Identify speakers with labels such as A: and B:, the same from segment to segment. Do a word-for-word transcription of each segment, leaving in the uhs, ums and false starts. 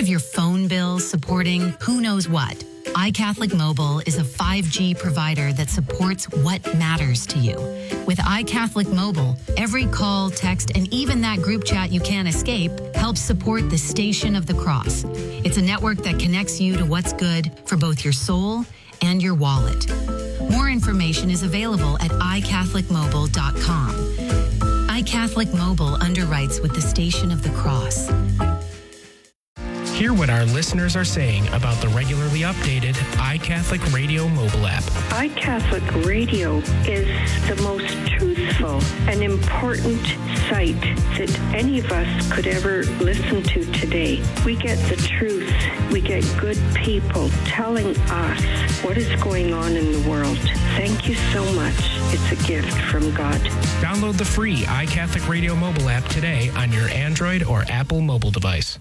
A: of your phone bill supporting who knows what? iCatholic Mobile is a five G provider that supports what matters to you. With iCatholic Mobile, every call, text, and even that group chat you can't escape helps support the Station of the Cross. It's a network that connects you to what's good for both your soul and your wallet. More information is available at i catholic mobile dot com. iCatholic Mobile underwrites with the Station of the Cross.
B: Hear what our listeners are saying about the regularly updated iCatholic Radio mobile app.
C: iCatholic Radio is the most truthful and important site that any of us could ever listen to today. We get the truth. We get good people telling us what is going on in the world. Thank you so much. It's a gift from God.
B: Download the free iCatholic Radio mobile app today on your Android or Apple mobile device.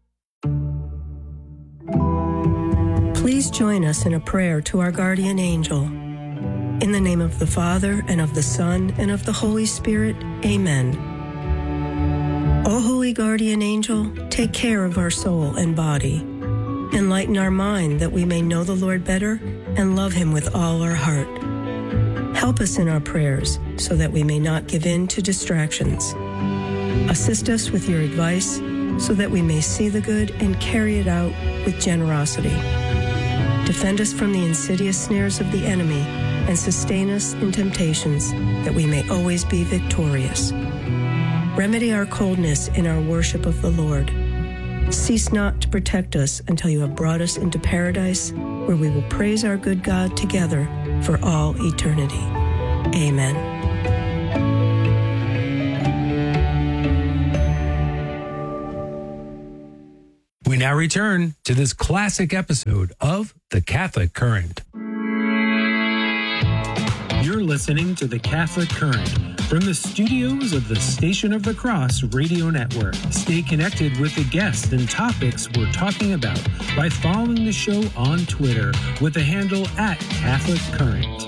D: Please join us in a prayer to our guardian angel. In the name of the Father, and of the Son, and of the Holy Spirit, amen. O holy guardian angel, take care of our soul and body. Enlighten our mind that we may know the Lord better and love him with all our heart. Help us in our prayers so that we may not give in to distractions. Assist us with your advice so that we may see the good and carry it out with generosity. Defend us from the insidious snares of the enemy and sustain us in temptations that we may always be victorious. Remedy our coldness in our worship of the Lord. Cease not to protect us until you have brought us into paradise, where we will praise our good God together for all eternity. Amen.
E: We now return to this classic episode of The Catholic Current.
F: You're listening to The Catholic Current from the studios of the Station of the Cross Radio Network. Stay connected with the guests and topics we're talking about by following the show on Twitter with the handle at Catholic Current.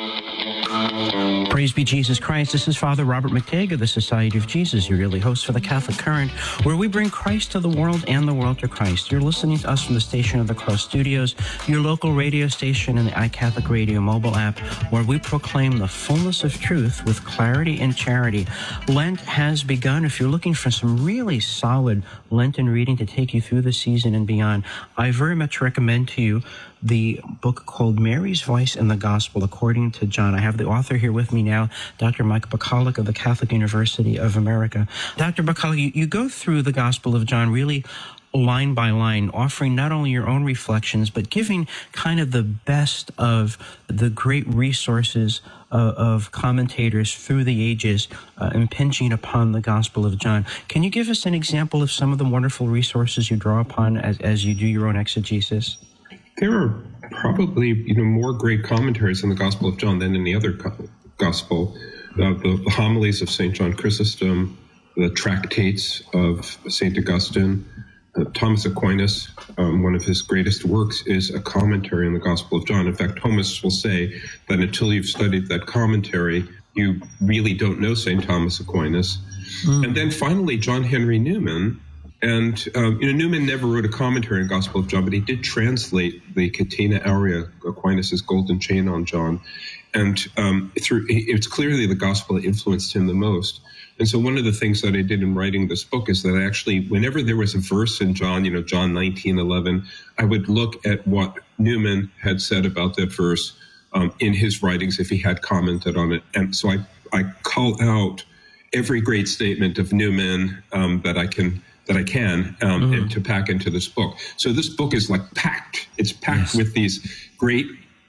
G: Praise be Jesus Christ. This is Father Robert McTague of the Society of Jesus, your yearly host for the Catholic Current, where we bring Christ to the world and the world to Christ. You're listening to us from the Station of the Cross Studios, your local radio station and the iCatholic Radio mobile app, where we proclaim the fullness of truth with clarity and charity. Lent has begun. If you're looking for some really solid Lenten reading to take you through the season and beyond, I very much recommend to you the book called Mary's Voice in the Gospel According to John. I have the author here with me now, Doctor Mike Bacalek of the Catholic University of America. Doctor Bacalek, you, you go through the Gospel of John really line by line, offering not only your own reflections, but giving kind of the best of the great resources uh, of commentators through the ages, uh, impinging upon the Gospel of John. Can you give us an example of some of the wonderful resources you draw upon as, as you do your own exegesis?
H: There are probably, you know, more great commentaries on the Gospel of John than any other gospel. Uh, the, the homilies of Saint John Chrysostom, the tractates of Saint Augustine, uh, Thomas Aquinas, um, one of his greatest works is a commentary on the Gospel of John. In fact, Thomists will say that until you've studied that commentary, you really don't know Saint Thomas Aquinas. Mm. And then finally, John Henry Newman. And, um, you know, Newman never wrote a commentary on the Gospel of John, but he did translate the Catena Aurea, Aquinas' Golden Chain on John. And um, through it's clearly the Gospel that influenced him the most. And so one of the things that I did in writing this book is that I actually, whenever there was a verse in John, you know, John nineteen eleven, I would look at what Newman had said about that verse um, in his writings if he had commented on it. And so I, I call out every great statement of Newman um, that I can that I can um, mm-hmm. and to pack into this book. So this book is like packed. It's packed yes. with these great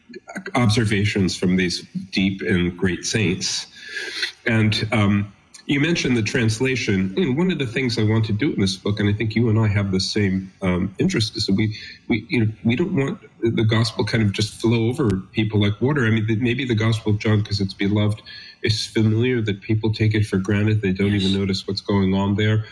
H: observations from these deep and great saints. And um, you mentioned the translation. You know, one of the things I want to do in this book, and I think you and I have the same um, interest, is that we, we, you know, we don't want the gospel kind of just flow over people like water. I mean, maybe the Gospel of John, because it's beloved, is familiar that people take it for granted. They don't yes. even notice what's going on there.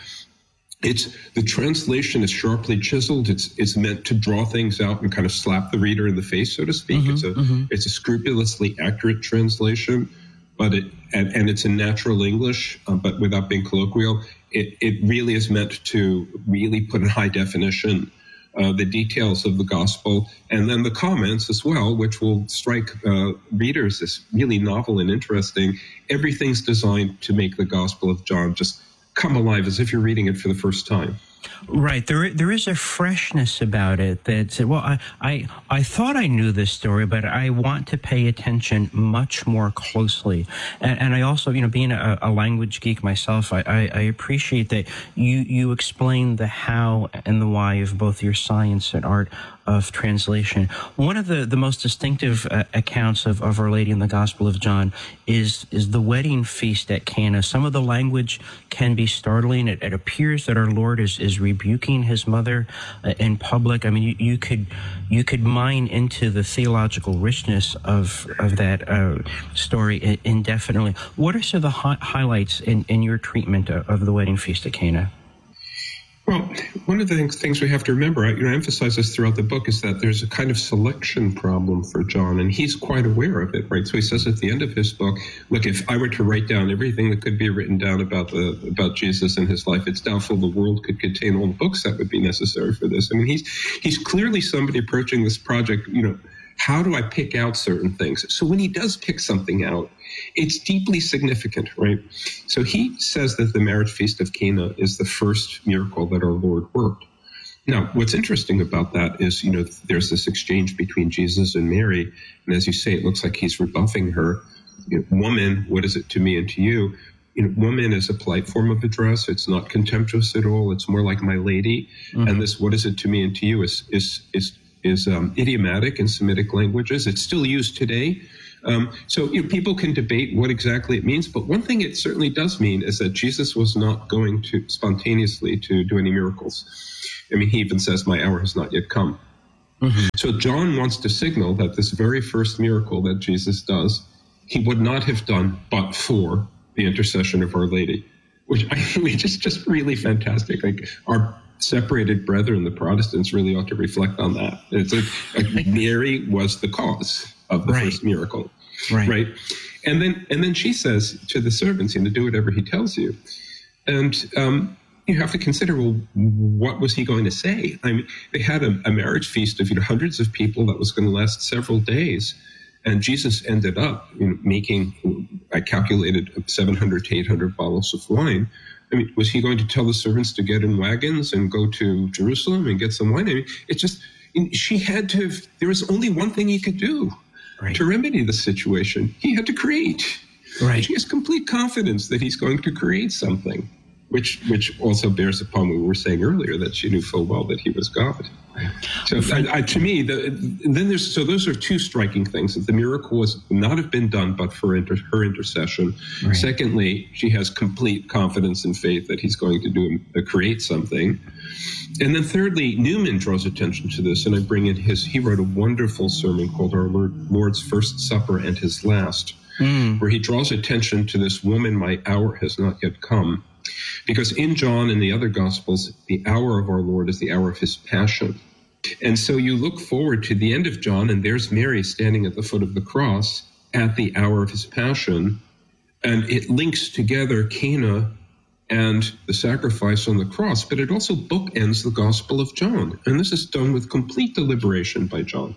H: It's the translation is sharply chiseled. It's it's meant to draw things out and kind of slap the reader in the face, so to speak. Mm-hmm, it's a mm-hmm. it's a scrupulously accurate translation, but it and, and it's in natural English, uh, but without being colloquial. It it really is meant to really put in high definition uh, the details of the gospel, and then the comments as well, which will strike uh, readers as really novel and interesting. Everything's designed to make the Gospel of John just come alive as if you're reading it for the first time.
G: Right. There, there is a freshness about it that said, well, I, I, I thought I knew this story, but I want to pay attention much more closely. And, and I also, you know, being a, a language geek myself, I, I, I appreciate that you, you explain the how and the why of both your science and art of translation. One of the, the most distinctive uh, accounts of, of Our Lady in the Gospel of John is is the wedding feast at Cana. Some of the language can be startling. It, it appears that our Lord is, is rebuking his mother uh, in public. I mean, you, you could you could mine into the theological richness of of that uh, story indefinitely. What are some of the hi- highlights in, in your treatment of, of the wedding feast at Cana?
H: Well, one of the things we have to remember, you know, I emphasize this throughout the book, is that there's a kind of selection problem for John, and he's quite aware of it, right? So he says at the end of his book, look, if I were to write down everything that could be written down about the about Jesus and his life, it's doubtful the world could contain all the books that would be necessary for this. I mean, he's he's clearly somebody approaching this project, you know, how do I pick out certain things? So when he does pick something out, it's deeply significant, right? So he says that the marriage feast of Cana is the first miracle that our Lord worked. Now, what's interesting about that is, you know, there's this exchange between Jesus and Mary, and as you say, it looks like he's rebuffing her. You know, woman, what is it to me and to you? You know, woman is a polite form of address. It's not contemptuous at all. It's more like my lady. Mm-hmm. And this, what is it to me and to you, is is is is um, idiomatic in Semitic languages. It's still used today. Um, so you know, people can debate what exactly it means, but one thing it certainly does mean is that Jesus was not going to spontaneously to do any miracles. I mean, he even says, my hour has not yet come. Mm-hmm. So John wants to signal that this very first miracle that Jesus does, he would not have done but for the intercession of Our Lady, which I mean, just, just really fantastic. Like our separated brethren, the Protestants, really ought to reflect on that. It's like, like Mary was the cause of the right. first miracle, right. right? And then, and then she says to the servants, you know, do whatever he tells you. And um, you have to consider, well, what was he going to say? I mean, they had a, a marriage feast of you know hundreds of people that was going to last several days, and Jesus ended up you know, making, I calculated, seven hundred to eight hundred bottles of wine. I mean, was he going to tell the servants to get in wagons and go to Jerusalem and get some wine? I mean, it's just, she had to have, there was only one thing he could do right. to remedy the situation. He had to create. Right. And she has complete confidence that he's going to create something, which which also bears upon what we were saying earlier, that she knew full well that he was God. So I, I, to me, the, then there's so those are two striking things. That the miracle was not have been done but for inter, her intercession. Right. Secondly, she has complete confidence and faith that he's going to do uh, create something. And then thirdly, Newman draws attention to this, and I bring in his. He wrote a wonderful sermon called Our Lord, Lord's First Supper and His Last, mm. where he draws attention to this woman. My hour has not yet come. Because in John and the other Gospels, the hour of our Lord is the hour of his passion. And so you look forward to the end of John, and there's Mary standing at the foot of the cross at the hour of his passion. And it links together Cana and the sacrifice on the cross, but it also bookends the Gospel of John. And this is done with complete deliberation by John.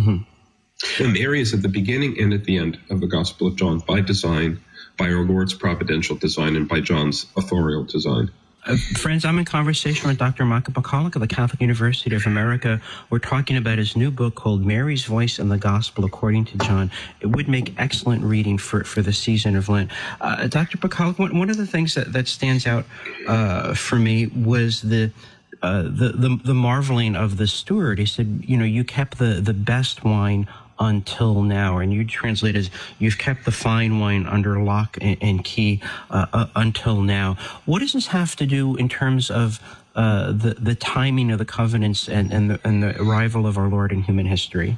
H: Mm-hmm. And Mary is at the beginning and at the end of the Gospel of John by design, by our Lord's providential design, and by John's authorial design.
G: Uh, friends, I'm in conversation with Doctor Micah Pacalic of the Catholic University of America. We're talking about his new book called Mary's Voice in the Gospel According to John. It would make excellent reading for, for the season of Lent. Uh, Doctor Pacalic, one, one of the things that, that stands out uh, for me was the, uh, the, the, the marveling of the steward. He said, you know, you kept the, the best wine until now, and you translate as you've kept the fine wine under lock and, and key uh, uh, until now. What does this have to do in terms of uh, the the timing of the covenants and and the, and the arrival of our Lord in human history?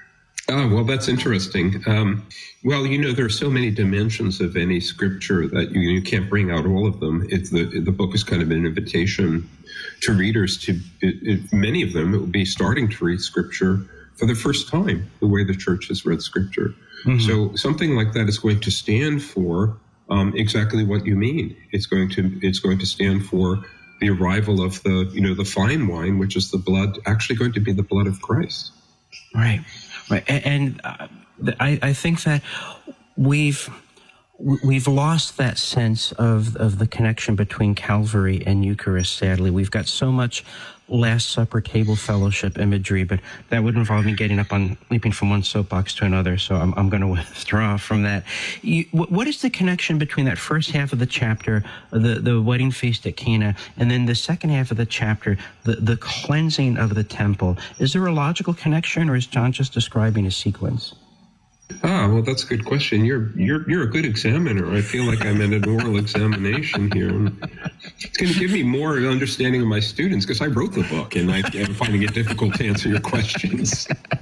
H: Oh, well, that's interesting. Um, well, you know, there are so many dimensions of any scripture that you, you can't bring out all of them. It's the the book is kind of an invitation to readers to it, it, many of them. It would be starting to read scripture for the first time, the way the church has read scripture. Mm-hmm. So something like that is going to stand for um, exactly what you mean. It's going to it's going to stand for the arrival of the, you know, the fine wine, which is the blood, actually going to be the blood of Christ.
G: Right, right. And, and uh, I, I think that we've we've lost that sense of, of the connection between Calvary and Eucharist, sadly. We've got so much Last Supper table fellowship imagery, but that would involve me getting up on, leaping from one soapbox to another, so I'm, I'm going to withdraw from that. You, what is the connection between that first half of the chapter, the, the wedding feast at Cana, and then the second half of the chapter, the, the cleansing of the temple? Is there a logical connection, or is John just describing a sequence?
H: Ah, well, that's a good question. You're you're you're a good examiner. I feel like I'm in an oral examination here. It's going to give me more understanding of my students because I wrote the book, and I, I'm finding it difficult to answer your questions.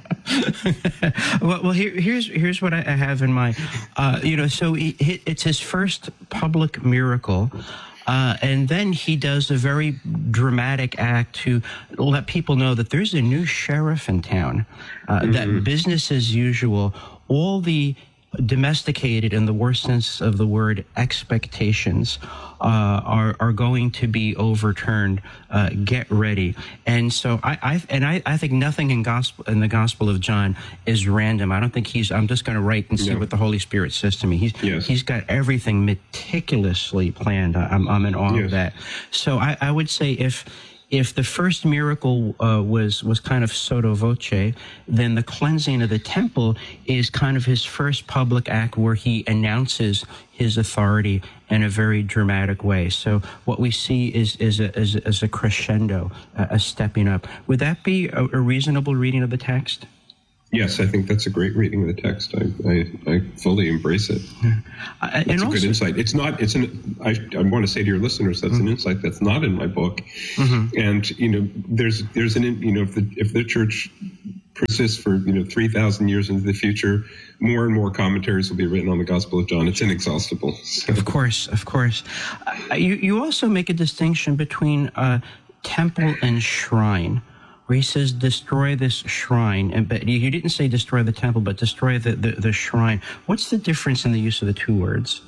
G: well, well, here, here's here's what I have in mind. Uh, you know, so he, it's his first public miracle. Uh, and then he does a very dramatic act to let people know that there's a new sheriff in town, uh, mm-hmm. that business as usual, all the domesticated, in the worst sense of the word, expectations uh, are are going to be overturned. Uh, get ready. And so I, I and I, I think nothing in gospel in the Gospel of John is random. I don't think he's. I'm just going to write and see no. what the Holy Spirit says to me. He's yes. he's got everything meticulously planned. I'm I'm in awe yes. of that. So I, I would say if. If the first miracle uh, was was kind of sotto voce, then the cleansing of the temple is kind of his first public act where he announces his authority in a very dramatic way. So what we see is is a, is a, is a crescendo, a, a stepping up. Would that be a, a reasonable reading of the text?
H: Yes, I think that's a great reading of the text. I I, I fully embrace it.
G: Uh,
H: it's
G: and
H: a
G: also,
H: good insight. It's not. It's an. I, I want to say to your listeners that's mm-hmm. an insight that's not in my book. Mm-hmm. And you know, there's there's an you know if the if the church persists for you know three thousand years into the future, more and more commentaries will be written on the Gospel of John. It's inexhaustible. So.
G: Of course, of course. Uh, you you also make a distinction between uh, temple and shrine, where he says, destroy this shrine. And but you didn't say destroy the temple, but destroy the, the, the shrine. What's the difference in the use of the two words?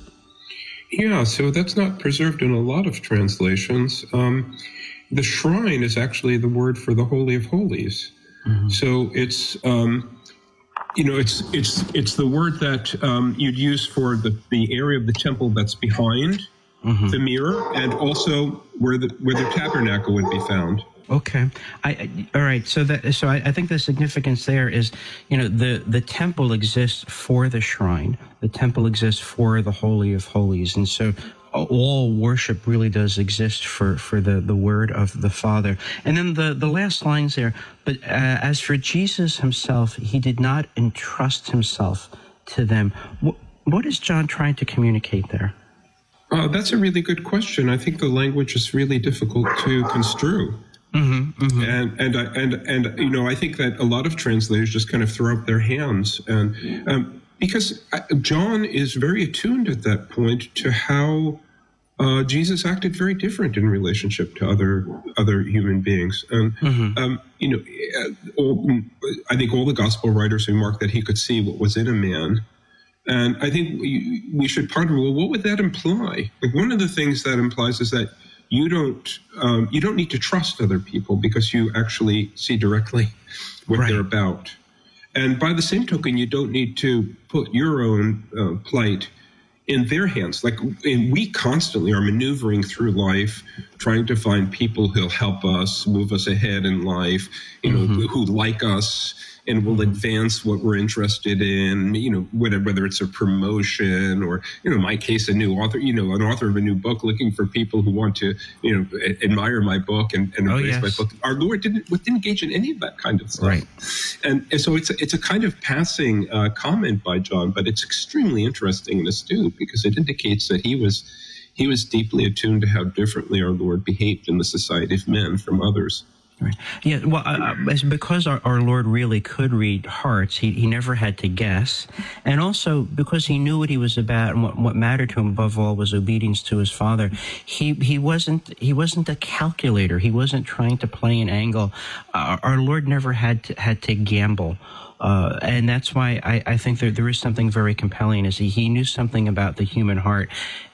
H: Yeah, so that's not preserved in a lot of translations. Um, the shrine is actually the word for the Holy of Holies. Mm-hmm. So it's, um, you know, it's it's it's the word that um, you'd use for the, the area of the temple that's behind mm-hmm. the mirror, and also where the where the tabernacle would be found.
G: Okay. I, I, all right. So that, so I, I think the significance there is, you know, the, the temple exists for the shrine. The temple exists for the Holy of Holies. And so all worship really does exist for, for the, the word of the Father. And then the, the last lines there, but uh, as for Jesus himself, he did not entrust himself to them. What, what is John trying to communicate there?
H: Uh, that's a really good question. I think the language is really difficult to construe. Mm-hmm, mm-hmm. And and I, and and you know, I think that a lot of translators just kind of throw up their hands, and um, because John is very attuned at that point to how uh, Jesus acted very different in relationship to other other human beings, and mm-hmm. um, you know, all, I think all the gospel writers remark that he could see what was in a man. And I think we, we should ponder, well, what would that imply? Like, one of the things that implies is that you don't um, you don't need to trust other people because you actually see directly what right. they're about. And by the same token, you don't need to put your own uh, plight in their hands. Like, and we constantly are maneuvering through life, trying to find people who'll help us, move us ahead in life, you know, mm-hmm. who like us and will advance what we're interested in, you know, whether, whether it's a promotion or, you know, in my case, a new author, you know, an author of a new book looking for people who want to, you know, admire my book and, and embrace oh, yes. my book. Our Lord didn't, didn't engage in any of that kind of stuff.
G: Right.
H: And, and so it's a, it's a kind of passing uh, comment by John, but it's extremely interesting and astute because it indicates that he was he was deeply attuned to how differently our Lord behaved in the society of men from others.
G: Right. Yeah, well, uh, because our, our Lord really could read hearts, he, he never had to guess. And also because he knew what he was about and what, what mattered to him above all was obedience to his Father, he, he wasn't he wasn't a calculator. He wasn't trying to play an angle. Uh, our Lord never had to, had to gamble. Uh, and that's why I, I think there, there is something very compelling, is he, he knew something about the human heart.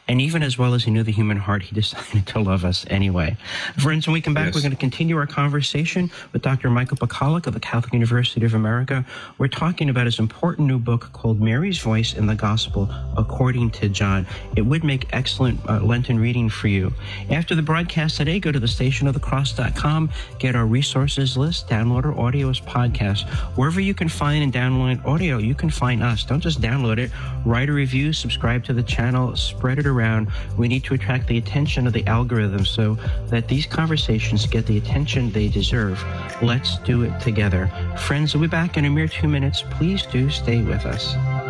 G: And even as well as he knew the human heart, he decided to love us anyway. Friends, when we come back, yes. we're going to continue our conversation with Doctor Michael Pacalek of the Catholic University of America. We're talking about his important new book called Mary's Voice in the Gospel According to John. It would make excellent uh, Lenten reading for you. After the broadcast today, go to the station of the cross dot com, get our resources list, download our audio as podcast. Wherever you can find and download audio, you can find us. Don't just download it. Write a review, subscribe to the channel, spread it around. We need to attract the attention of the algorithm so that these conversations get the attention they deserve. Let's do it together. Friends, we'll be back in a mere two minutes. Please do stay with us.